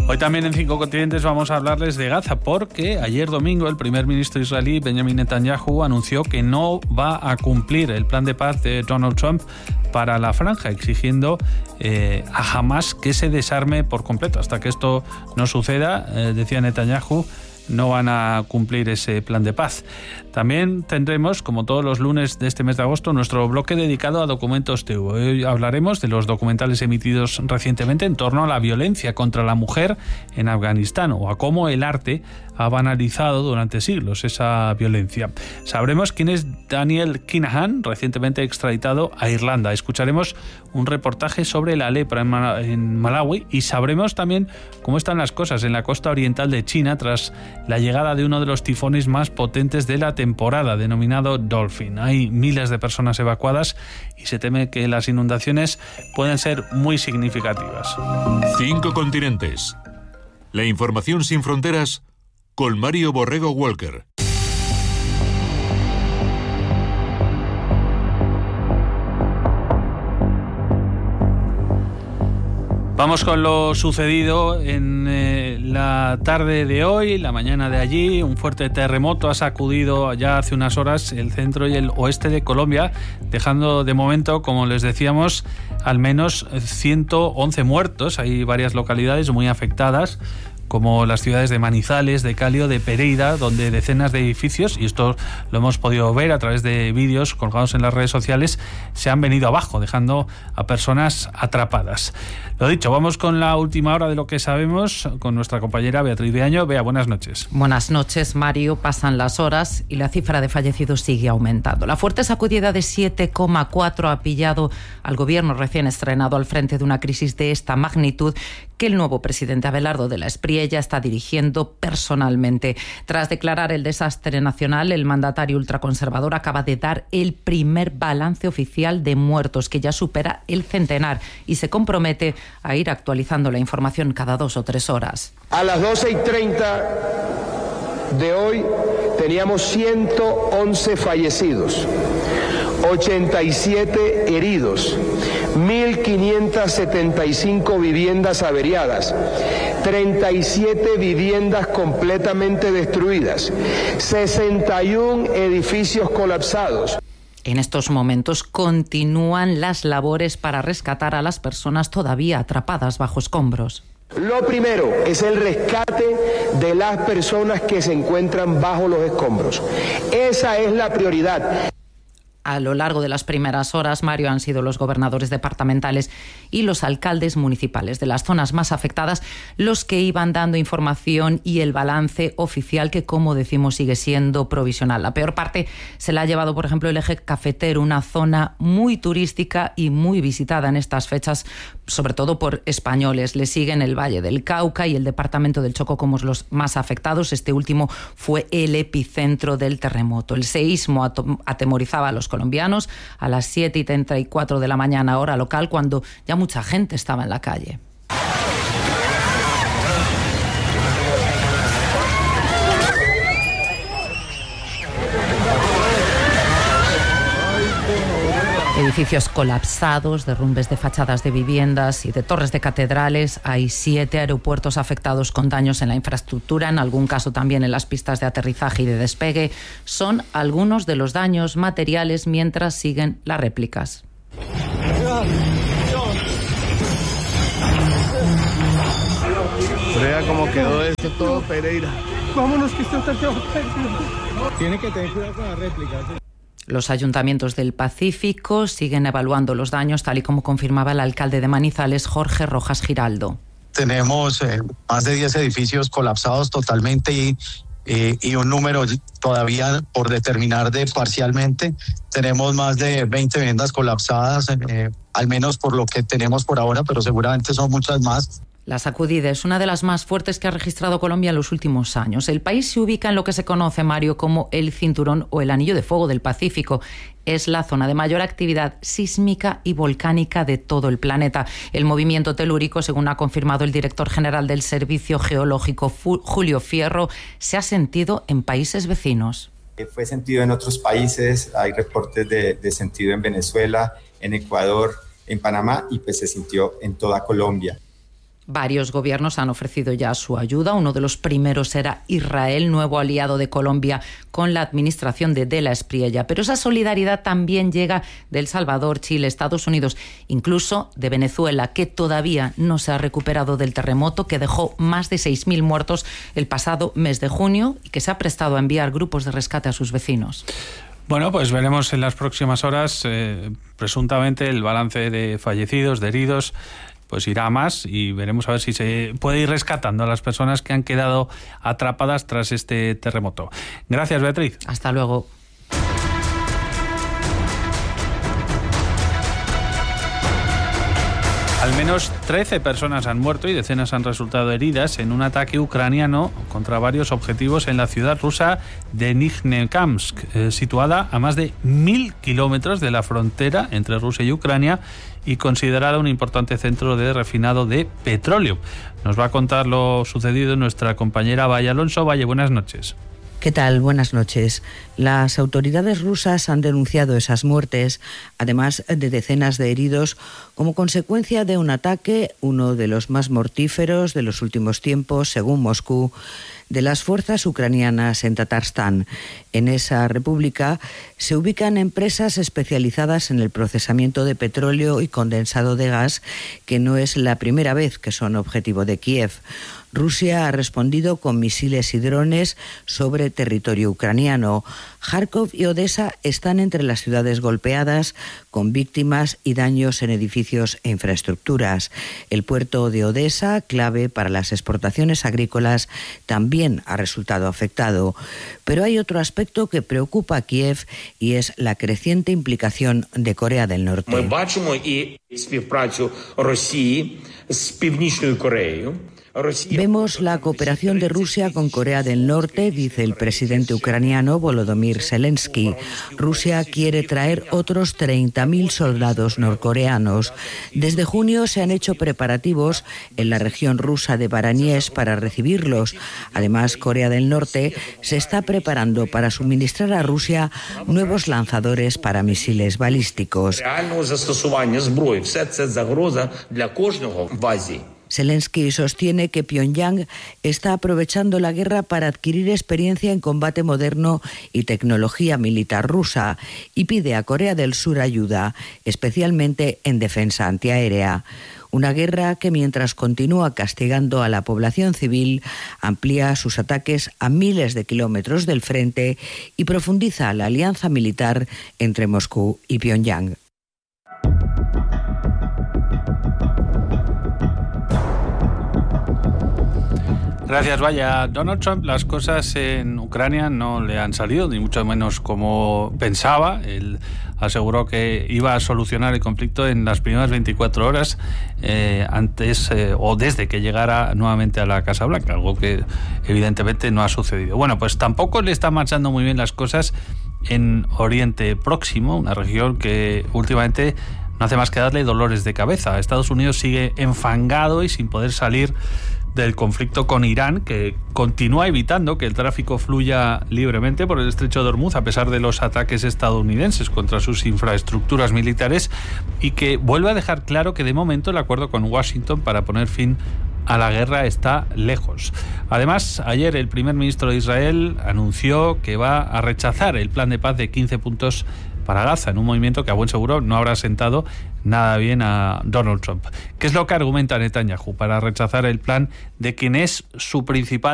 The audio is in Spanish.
Hoy también en 5 Continentes vamos a hablarles de Gaza, porque ayer domingo el primer ministro israelí Benjamin Netanyahu anunció que no va a cumplir el plan de paz de Donald Trump para la franja, exigiendo a Hamas que se desarme por completo. Hasta que esto no suceda, decía Netanyahu, no van a cumplir ese plan de paz. También tendremos, como todos los lunes de este mes de agosto, nuestro bloque dedicado a Documentos TV. Hoy hablaremos de los documentales emitidos recientemente en torno a la violencia contra la mujer en Afganistán, o a cómo el arte ha banalizado durante siglos esa violencia. Sabremos quién es Daniel Kinahan, recientemente extraditado a Irlanda. Escucharemos un reportaje sobre la lepra en Malawi, y sabremos también cómo están las cosas en la costa oriental de China tras la llegada de uno de los tifones más potentes de la temporada, denominado Dolphin. Hay miles de personas evacuadas y se teme que las inundaciones pueden ser muy significativas. 5 Continentes. La información sin fronteras con Mario Borrego Walker. Vamos con lo sucedido en la tarde de hoy, la mañana de allí. Un fuerte terremoto ha sacudido ya hace unas horas el centro y el oeste de Colombia, dejando de momento, como les decíamos, al menos 111 muertos. Hay varias localidades muy afectadas, como las ciudades de Manizales, de Cali o de Pereira, donde decenas de edificios, y esto lo hemos podido ver a través de vídeos colgados en las redes sociales, se han venido abajo, dejando a personas atrapadas. Lo dicho, vamos con la última hora de lo que sabemos con nuestra compañera Beatriz de Año. Bea, buenas noches. Buenas noches, Mario. Pasan las horas y la cifra de fallecidos sigue aumentando. La fuerte sacudida de 7,4 ha pillado al gobierno recién estrenado al frente de una crisis de esta magnitud que el nuevo presidente Abelardo de la Espriella está dirigiendo personalmente. Tras declarar el desastre nacional, el mandatario ultraconservador acaba de dar el primer balance oficial de muertos, que ya supera el centenar, y se compromete a ir actualizando la información cada 2 o 3 horas. A las 12:30 de hoy teníamos 111 fallecidos, 87 heridos, 1.575 viviendas averiadas, 37 viviendas completamente destruidas, 61 edificios colapsados. En estos momentos continúan las labores para rescatar a las personas todavía atrapadas bajo escombros. Lo primero es el rescate de las personas que se encuentran bajo los escombros. Esa es la prioridad. A lo largo de las primeras horas, Mario, han sido los gobernadores departamentales y los alcaldes municipales de las zonas más afectadas los que iban dando información y el balance oficial, que, como decimos, sigue siendo provisional. La peor parte se la ha llevado, por ejemplo, el eje cafetero, una zona muy turística y muy visitada en estas fechas, sobre todo por españoles. Le siguen el Valle del Cauca y el departamento del Chocó como los más afectados. Este último fue el epicentro del terremoto. El seísmo atemorizaba a los colombianos a las 7:34 de la mañana, hora local, cuando ya mucha gente estaba en la calle. Edificios colapsados, derrumbes de fachadas de viviendas y de torres de catedrales. Hay 7 aeropuertos afectados con daños en la infraestructura, en algún caso también en las pistas de aterrizaje y de despegue. Son algunos de los daños materiales mientras siguen las réplicas. Vea cómo quedó esto todo, Pereira. Vámonos, que esto está todo perdido. Tiene que tener cuidado con las réplicas. Los ayuntamientos del Pacífico siguen evaluando los daños, tal y como confirmaba el alcalde de Manizales, Jorge Rojas Giraldo. Tenemos más de 10 edificios colapsados totalmente y un número todavía por determinar de parcialmente. Tenemos más de 20 viviendas colapsadas, al menos por lo que tenemos por ahora, pero seguramente son muchas más. La sacudida es una de las más fuertes que ha registrado Colombia en los últimos años. El país se ubica en lo que se conoce, Mario, como el cinturón o el anillo de fuego del Pacífico. Es la zona de mayor actividad sísmica y volcánica de todo el planeta. El movimiento telúrico, según ha confirmado el director general del Servicio Geológico, Julio Fierro, se ha sentido en países vecinos. Fue sentido en otros países, hay reportes de sentido en Venezuela, en Ecuador, en Panamá, y pues se sintió en toda Colombia. Varios gobiernos han ofrecido ya su ayuda. Uno de los primeros era Israel, nuevo aliado de Colombia con la administración de la Espriella. Pero esa solidaridad también llega de El Salvador, Chile, Estados Unidos, incluso de Venezuela, que todavía no se ha recuperado del terremoto que dejó más de 6.000 muertos el pasado mes de junio y que se ha prestado a enviar grupos de rescate a sus vecinos. Bueno, pues veremos en las próximas horas, presuntamente, el balance de fallecidos, de heridos, pues irá a más y veremos a ver si se puede ir rescatando a las personas que han quedado atrapadas tras este terremoto. Gracias, Beatriz. Hasta luego. Al menos 13 personas han muerto y decenas han resultado heridas en un ataque ucraniano contra varios objetivos en la ciudad rusa de Nizhnekamsk, situada a más de 1.000 kilómetros de la frontera entre Rusia y Ucrania y considerada un importante centro de refinado de petróleo. Nos va a contar lo sucedido nuestra compañera Valle Alonso. Valle, buenas noches. ¿Qué tal? Buenas noches. Las autoridades rusas han denunciado esas muertes, además de decenas de heridos, como consecuencia de un ataque, uno de los más mortíferos de los últimos tiempos, según Moscú, de las fuerzas ucranianas en Tatarstán. En esa república se ubican empresas especializadas en el procesamiento de petróleo y condensado de gas, que no es la primera vez que son objetivo de Kiev. Rusia ha respondido con misiles y drones sobre territorio ucraniano. Kharkov y Odesa están entre las ciudades golpeadas, con víctimas y daños en edificios e infraestructuras. El puerto de Odesa, clave para las exportaciones agrícolas, también ha resultado afectado. Pero hay otro aspecto que preocupa a Kiev y es la creciente implicación de Corea del Norte. Vemos la cooperación de Rusia con Corea del Norte, dice el presidente ucraniano Volodymyr Zelensky. Rusia quiere traer otros 30.000 soldados norcoreanos. Desde junio se han hecho preparativos en la región rusa de Baraniesk para recibirlos. Además, Corea del Norte se está preparando para suministrar a Rusia nuevos lanzadores para misiles balísticos. Zelensky sostiene que Pyongyang está aprovechando la guerra para adquirir experiencia en combate moderno y tecnología militar rusa y pide a Corea del Sur ayuda, especialmente en defensa antiaérea. Una guerra que, mientras continúa castigando a la población civil, amplía sus ataques a miles de kilómetros del frente y profundiza la alianza militar entre Moscú y Pyongyang. Gracias, Vaya. Donald Trump, las cosas en Ucrania no le han salido, ni mucho menos como pensaba. Él aseguró que iba a solucionar el conflicto en las primeras 24 horas antes o desde que llegara nuevamente a la Casa Blanca, algo que evidentemente no ha sucedido. Bueno, pues tampoco le están marchando muy bien las cosas en Oriente Próximo, una región que últimamente no hace más que darle dolores de cabeza. Estados Unidos sigue enfangado y sin poder salir del conflicto con Irán, que continúa evitando que el tráfico fluya libremente por el estrecho de Hormuz a pesar de los ataques estadounidenses contra sus infraestructuras militares, y que vuelve a dejar claro que de momento el acuerdo con Washington para poner fin a la guerra está lejos. Además, ayer el primer ministro de Israel anunció que va a rechazar el plan de paz de 15 puntos para Gaza, en un movimiento que a buen seguro no habrá sentado nada bien a Donald Trump. ¿Qué es lo que argumenta Netanyahu para rechazar el plan de quien es su principal